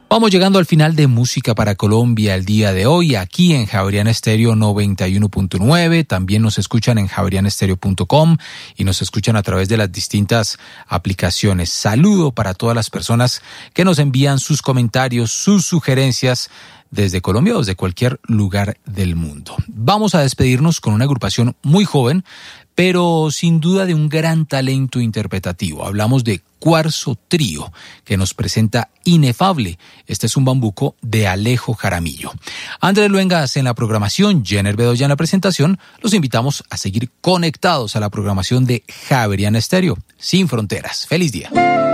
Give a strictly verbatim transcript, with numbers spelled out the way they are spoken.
Vamos llegando al final de Música para Colombia el día de hoy, aquí en Javeriana Estéreo noventa y uno punto nueve. También nos escuchan en javeriana estéreo punto com y nos escuchan a través de las distintas aplicaciones. Saludo para todas las personas que nos envían sus comentarios, sus sugerencias desde Colombia o desde cualquier lugar del mundo. Vamos a despedirnos con una agrupación muy joven, pero sin duda de un gran talento interpretativo. Hablamos de Cuarzo Trío, que nos presenta Inefable. Este es un bambuco de Alejo Jaramillo. Andrés Luengas en la programación, Jenner Bedoya en la presentación. Los invitamos a seguir conectados a la programación de Javeriana Estéreo, sin fronteras. ¡Feliz día!